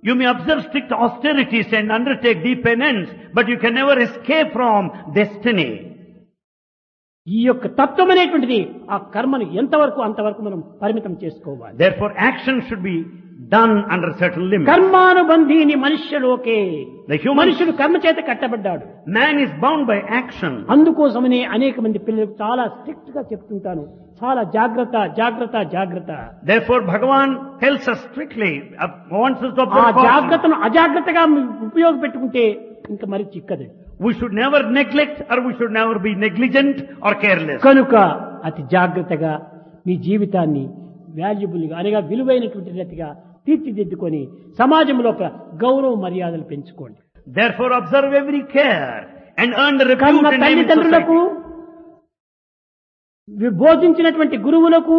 You may observe strict austerities and undertake deep penance, but you can never escape from destiny. ఈ యొక్క తత్వం అనేటువంటిది ఆ కర్మను ఎంతవరకు అంతవరకు మనం పరిమితం చేసుకోవాలి. Therefore, action should be done under certain limits. కర్మానుబంధీని మనుష్యలోకే. The మనుషుడు కర్మ చేత కట్టబడ్డాడు. man is bound by action. అందుకోసమనే అనేక మంది పిల్లలకు చాలా స్ట్రిక్ట్ గా చెప్తుంటాను, చాలా జాగ్రత్త జాగ్రత్త జాగ్రత్త. Therefore, Bhagavan tells us strictly, wants us to ఆ observe caution. జాగ్రత్తను అజాగ్రత్తగా ఉపయోగపెట్టుకుంటే ఇంకా మరి చిక్కదు. We should never neglect or we should never be negligent or careless. కనుక అతి జాగ్రత్తగా మీ జీవితాన్ని వాల్యుబుల్ గా అనగా విలువైనటువంటి రీతిగా తీర్చిదిద్దుకొని సమాజం లోపల గౌరవ మర్యాదలు పెంచుకోండి. Therefore, observe every care and earn the repute కన్న and name in తల్లిదండ్రులకు, society. బోధించినటువంటి గురువులకు,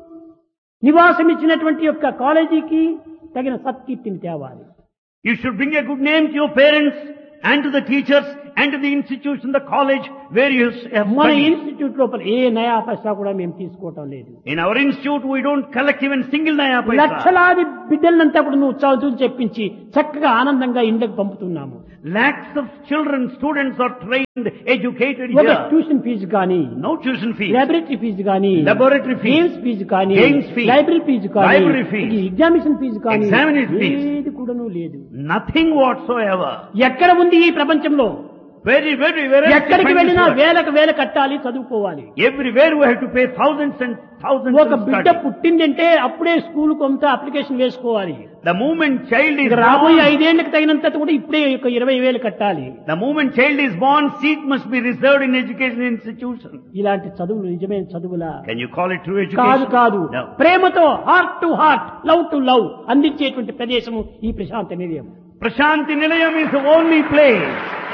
నివాసం ఇచ్చినటువంటి యొక్క కాలేజీకి తగిన సత్కీర్తిని తేవాలి. You should bring a good name to your parents and to the teachers and to the institution, the college where you have మన studied. ఇన్స్టిట్యూట్ లోపల ఏ నయా పైసా కూడా మేము తీసుకోవటం లేదు. In our institute, we don't collect even single naya paisa. లక్షలాది బిడ్డలంతా కూడా నువ్వు చదువులు చెప్పించి చక్కగా ఆనందంగా ఇంటికి పంపుతున్నాము. Lakhs of children, students are trained, educated ఒక here. ట్యూషన్ ఫీజు కానీ, No tuition fees. Laboratory fee కానీ, Laboratory fees. గేమ్స్ ఫీజు కానీ, Games fees. లైబ్రరీ ఫీజు కానీ, Library fees. ఎగ్జామినేషన్ ఫీజు కానీ Examination fees. ఏది కూడాను లేదు. Nothing whatsoever. ఎక్కడ ఉంది ఈ ప్రపంచంలో? Very else you ఎక్కడికి find వెళ్ళినా this word? వేలకు వేల కట్టాలి, చదువుకోవాలి. Everywhere we have to pay thousands and thousands ఒక to బిడ్డ study. పుట్టిందంటే అప్పుడే స్కూల్ కొంత అప్లికేషన్ వేసుకోవాలి. The moment child is ఇక రాబోయే born, 5 ఏళ్లకు తగినంత కూడా ఇప్పుడే 20,000 కట్టాలి. the moment child is born, seat must be reserved in education institution. ఇలాంటి చదువులు నిజమైన చదువులా? Can you call it true కాదు education? కాదు. No. ప్రేమతో heart to heart, love to love అందించేటువంటి ప్రదేశము ఈ ప్రశాంత నిలయం. Prashanti Nilayam is the only place.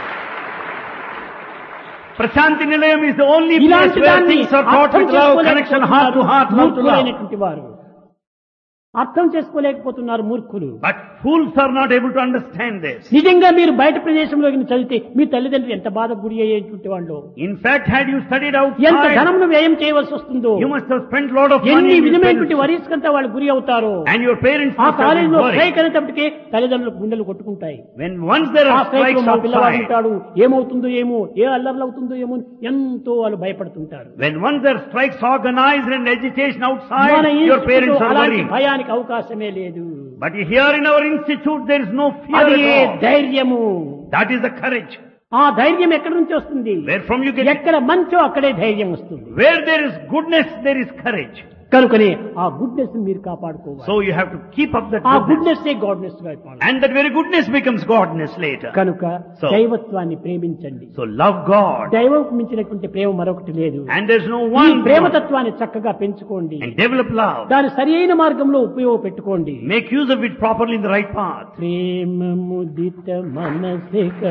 Prashanti Nilayam is the only place ఇలాంటి where దాన్ని things are taught అర్థం with love, connection, heart to heart, love to love. మూర్ఖులైనటువంటి వారు అర్థం చేసుకోలేకపోతున్నారు మూర్ఖులు. But fools are not able to understand this. నిజంగా మీరు బయట ప్రదేశంలో చదివితే మీ తల్లిదండ్రులు ఎంత బాధకు గురి అయ్యేటువంటి వాళ్ళు, In fact, had you studied ఎంత outside, ధనంను వ్యయం చేయవలసి వస్తుందో, you must have spent a lot of money ఎన్ని in విధమైనటువంటి this వరీస్కంతా వాళ్ళు గురి అవుతారు. and your parents ఆ must have been కాలేజీలో worried. స్ట్రైక్ అనేటప్పటికే తల్లిదండ్రులకు గుండెలు కొట్టుకుంటాయి. When once there ఆ are స్ట్రైక్ strikes మా పిల్లవాడు outside, ఉంటాడు, ఏమవుతుందో ఏమో, ఏ అల్లర్లు అవుతుందో ఏమో అని ఎంతో వాళ్ళు భయపడుతుంటారు. when once there are strikes organized and agitation మన outside, your parents ఇన్స్టిట్యూట్లో are అలాంటి worried. భయానికి అవకాశమే లేదు. But here in our institute, there is no fear అది at all. ధైర్యము. That is the courage. ఆ ధైర్యం ఎక్కడి నుంచి వస్తుంది? Where from you get it? ఎక్కడ మంచో అక్కడే ధైర్యం వస్తుంది. Where there is goodness, there is courage. కనుకనే ఆ గుడ్నెస్ మీరు కాపాడుకోవాలి. So you have to keep up that ఆ goodness. గుడ్నెస్ ఏ గాడ్నెస్ గా అయిపోవాలి. And that very goodness becomes godness later. కనుక So- దైవత్వాన్ని ప్రేమించండి. So love God. దైవం మించినటువంటి ప్రేమ మరొకటి లేదు. And there's no ఈ one God. ప్రేమతత్వాన్ని చక్కగా పెంచుకోండి. And develop love. దాని సరి అయిన మార్గంలో ఉపయోగపెట్టుకోండి. Make use of it properly in the right path. ప్రేమ ముదిత మనసే